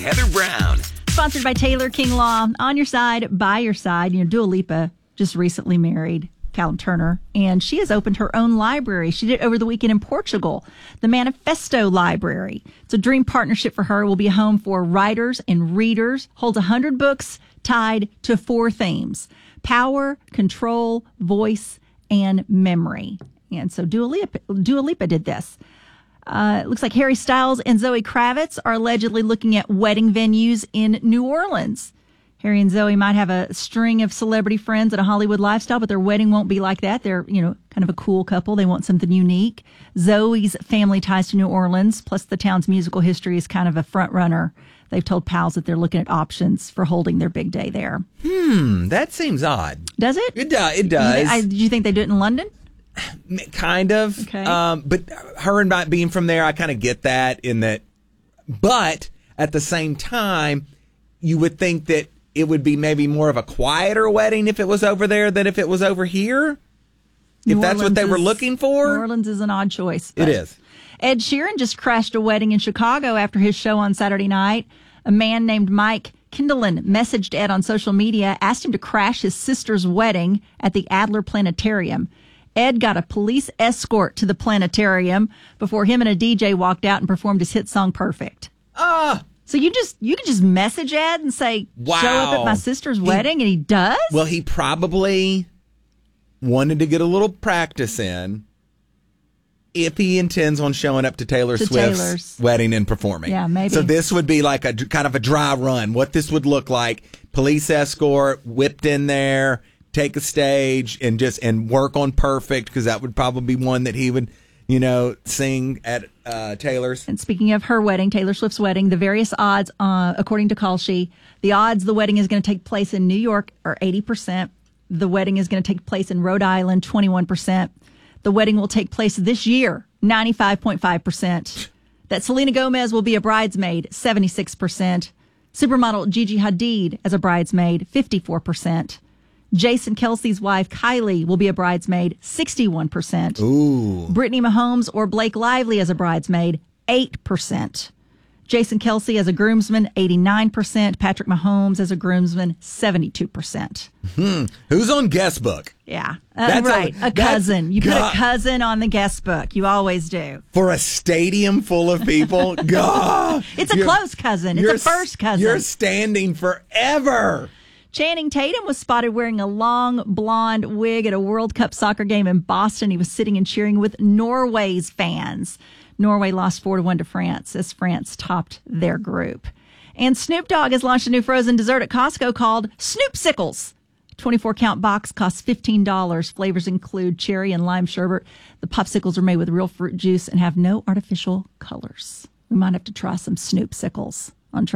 Heather Brown. Sponsored by Taylor King Law. On your side, by your side. Dua Lipa just recently married Callum Turner, and she has opened her own library. She did it over the weekend in Portugal, the Manifesto Library. It's a dream partnership for her. It will be a home for writers and readers. Holds 100 books tied to 4 themes: power, control, voice, and memory. And so Dua Lipa did this. It looks like Harry Styles and Zoe Kravitz are allegedly looking at wedding venues in New Orleans. Harry and Zoe might have a string of celebrity friends and a Hollywood lifestyle, but their wedding won't be like that. They're, kind of a cool couple. They want something unique. Zoe's family ties to New Orleans, plus the town's musical history is kind of a front runner. They've told pals that they're looking at options for holding their big day there. That seems odd. Does it? It does. Do you think they do it in London? Kind of. Okay. But her and not being from there, I kind of get that in that. But at the same time, you would think that it would be maybe more of a quieter wedding if it was over there than if it was over here. If that's what they were looking for. New Orleans is an odd choice. It is. Ed Sheeran just crashed a wedding in Chicago after his show on Saturday night. A man named Mike Kindlin messaged Ed on social media, asked him to crash his sister's wedding at the Adler Planetarium. Ed got a police escort to the planetarium before him and a DJ walked out and performed his hit song Perfect. So you can just message Ed and say, wow, show up at my sister's wedding, and he does? Well, he probably wanted to get a little practice in if he intends on showing up to Taylor Swift's wedding and performing. Yeah, maybe. So this would be like a kind of a dry run. What this would look like: police escort, whipped in there, take a stage, and work on Perfect, because that would probably be one that he would, sing at Taylor's. And speaking of her wedding, Taylor Swift's wedding, the various odds, according to Kalshi, the odds the wedding is going to take place in New York are 80%. The wedding is going to take place in Rhode Island, 21%. The wedding will take place this year, 95.5%. That Selena Gomez will be a bridesmaid, 76%. Supermodel Gigi Hadid as a bridesmaid, 54%. Jason Kelsey's wife, Kylie, will be a bridesmaid, 61%. Ooh. Brittany Mahomes or Blake Lively as a bridesmaid, 8%. Jason Kelsey as a groomsman, 89%. Patrick Mahomes as a groomsman, 72%. Who's on guest book? Yeah. Right. A cousin. You put a cousin on the guest book. You always do. For a stadium full of people? God. It's a close cousin. It's a first cousin. You're standing forever. Channing Tatum was spotted wearing a long blonde wig at a World Cup soccer game in Boston. He was sitting and cheering with Norway's fans. Norway lost 4-1 to France as France topped their group. And Snoop Dogg has launched a new frozen dessert at Costco called Snoopsicles. 24-count box costs $15. Flavors include cherry and lime sherbet. The popsicles are made with real fruit juice and have no artificial colors. We might have to try some Snoopsicles.